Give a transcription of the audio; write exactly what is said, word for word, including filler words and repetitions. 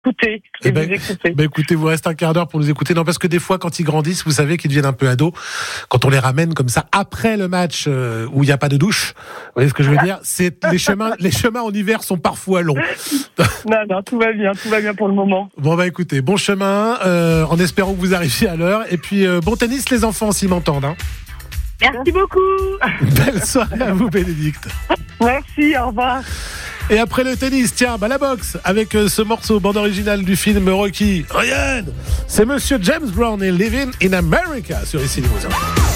écouter et Eh ben, vous écouter. Ben écoutez, vous restez un quart d'heure pour nous écouter. Non, parce que des fois, quand ils grandissent, vous savez qu'ils deviennent un peu ados. Quand on les ramène comme ça après le match euh, où il n'y a pas de douche, vous voyez ce que je veux dire ? C'est les chemins, les chemins en hiver sont parfois longs. Non, non, tout va bien, tout va bien pour le moment. Bon bah écoutez, bon chemin, euh, en espérant que vous arriviez à l'heure. Et puis euh, bon tennis les enfants s'ils m'entendent. Hein. Merci beaucoup. Belle soirée à vous Bénédicte. Merci, au revoir. Et après le tennis, tiens, bah la boxe avec euh, ce morceau bande originale du film Rocky. Regarde, c'est Monsieur James Brown et Living in America sur Ici Limousin.